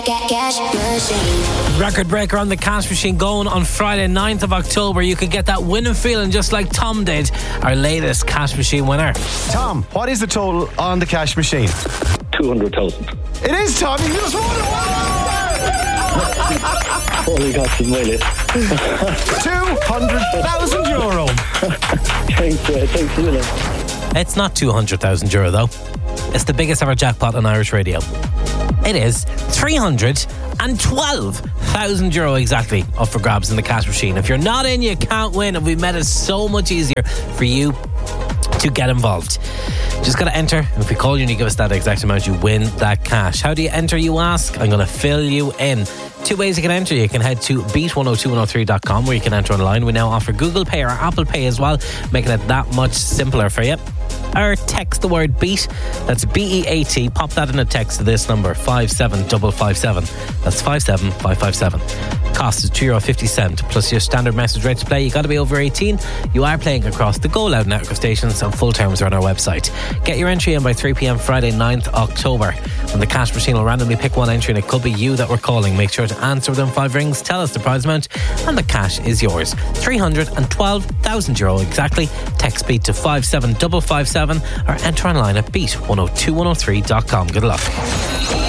Cash Machine. Record breaker on the Cash Machine going on Friday 9th of October. You could get that winning feeling just like Tom did, our latest Cash Machine winner. Tom, what is the total on the Cash Machine? 200,000. It is, Tom. You just won it. Holy God, it's my list. €200,000. Thanks a million. It's not €200,000 though. It's the biggest ever jackpot on Irish radio. It is €312,000 exactly up for grabs in the Cash Machine. If you're not in, you can't win, and we've made it so much easier for you to get involved. Just got to enter, and if we call you and you give us that exact amount, you win that cash. How do you enter, you ask? I'm going to fill you in. Two ways you can enter. You can head to beat102103.com where you can enter online. We now offer Google Pay or Apple Pay as well, making it that much simpler for you. Or text the word BEAT, that's BEAT, pop that in a text to this number, 57557. That's 57557. Cost is €2.50 plus your standard message rate to play. You got to be over 18. You are playing across the Go Loud network of stations, and full terms are on our website. Get your entry in by 3 p.m. Friday 9th October. When the Cash Machine will randomly pick one entry, and it could be you that we're calling. Make sure to answer within 5 rings, tell us the prize amount, and the cash is yours. €312,000 exactly. Text BEAT to 57557 or enter online at beat102103.com. Good luck.